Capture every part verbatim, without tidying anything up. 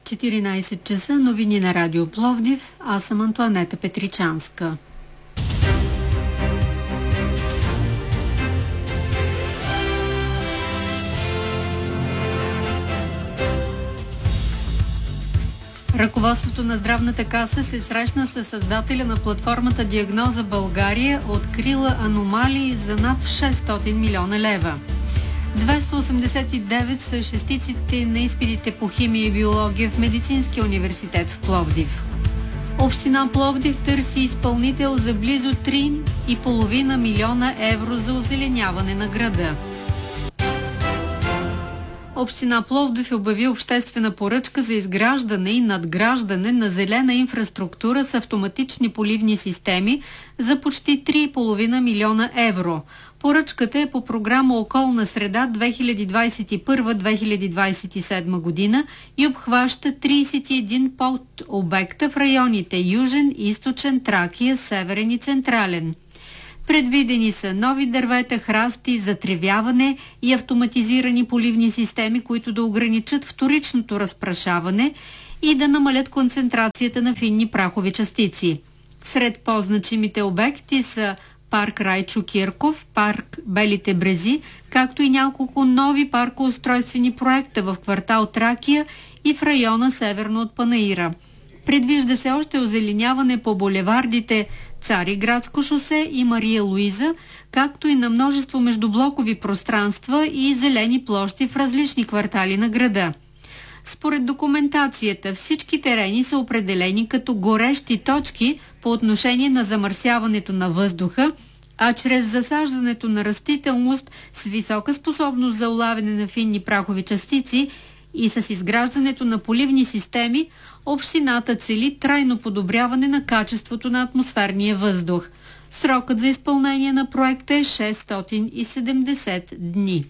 четиринайсет часа, новини на Радио Пловдив. Аз съм Антоанета Петричанска. Ръководството на Здравната каса се срещна с създателя на платформата Диагноза България, открила аномалии за над шестстотин милиона лева. двеста осемдесет и девет са шестиците на изпитите по химия и биология в Медицинския университет в Пловдив. Община Пловдив търси изпълнител за близо три и половина милиона евро за озеленяване на града. Община Пловдив обяви обществена поръчка за изграждане и надграждане на зелена инфраструктура с автоматични поливни системи за почти три и половина милиона евро. Поръчката е по програма Околна среда две хиляди двадесет и първа - две хиляди двадесет и седма година и обхваща тридесет и един подобекта в районите Южен, Източен, Тракия, Северен и Централен. Предвидени са нови дървета, храсти, затревяване и автоматизирани поливни системи, които да ограничат вторичното разпрашаване и да намалят концентрацията на финни прахови частици. Сред по-значимите обекти са парк Райчо Кирков, парк Белите брези, както и няколко нови паркоустройствени проекта в квартал Тракия и в района северно от Панаира. Предвижда се още озеленяване по булевардите Цариградско шосе и Мария Луиза, както и на множество междублокови пространства и зелени площи в различни квартали на града. Според документацията, всички терени са определени като горещи точки по отношение на замърсяването на въздуха, а чрез засаждането на растителност с висока способност за улавяне на финни прахови частици и с изграждането на поливни системи, общината цели трайно подобряване на качеството на атмосферния въздух. Срокът за изпълнение на проекта е шестстотин и седемдесет дни.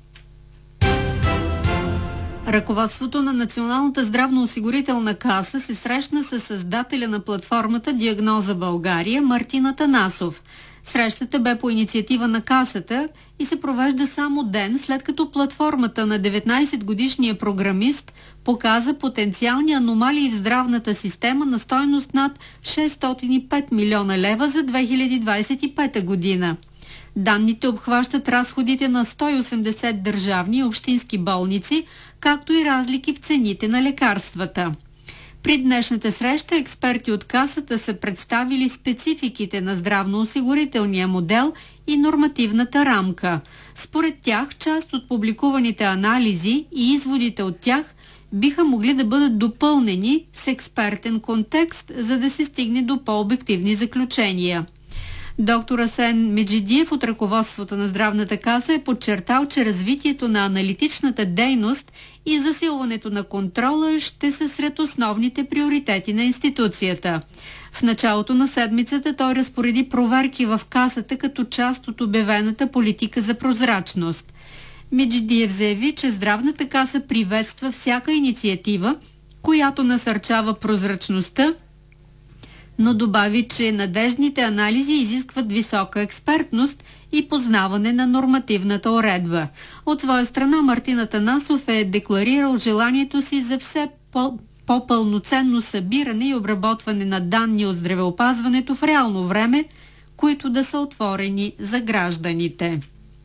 Ръководството на Националната здравноосигурителна каса се срещна с създателя на платформата Диагноза България Мартин Атанасов. Срещата бе по инициатива на касата и се провежда само ден след като платформата на деветнайсетгодишния програмист показа потенциални аномалии в здравната система на стойност над шестстотин и пет милиона лева за две хиляди двадесет и пета година. Данните обхващат разходите на сто и осемдесет държавни и общински болници, както и разлики в цените на лекарствата. При днешната среща експерти от касата са представили спецификите на здравноосигурителния модел и нормативната рамка. Според тях, част от публикуваните анализи и изводите от тях биха могли да бъдат допълнени с експертен контекст, за да се стигне до по-обективни заключения. Доктор Асен Меджидиев от ръководството на Здравната каса е подчертал, че развитието на аналитичната дейност и засилването на контрола ще са сред основните приоритети на институцията. В началото на седмицата той разпореди проверки в касата като част от обявената политика за прозрачност. Меджидиев заяви, че Здравната каса приветства всяка инициатива, която насърчава прозрачността, но добави, че надеждните анализи изискват висока експертност и познаване на нормативната уредба. От своя страна Мартин Атанасов е декларирал желанието си за все по- по-пълноценно събиране и обработване на данни от здравеопазването в реално време, които да са отворени за гражданите.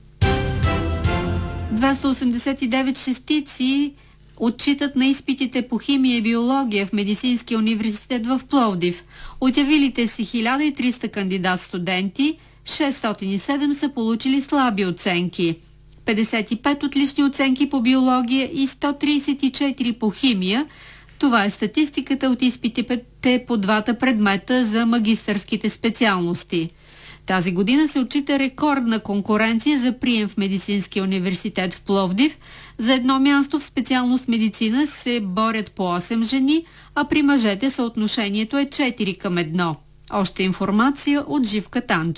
двеста осемдесет и девет шестици отчитат на изпитите по химия и биология в Медицинския университет в Пловдив. От явилите си хиляда и триста кандидат-студенти, шестстотин и седем са получили слаби оценки. петдесет и пет отлични оценки по биология и сто тридесет и четири по химия. Това е статистиката от изпитите по двата предмета за магистърските специалности. Тази година се отчита рекордна конкуренция за прием в Медицинския университет в Пловдив. За едно място в специалност медицина се борят по осем жени, а при мъжете съотношението е четири към едно. Още информация от Живка Танчева.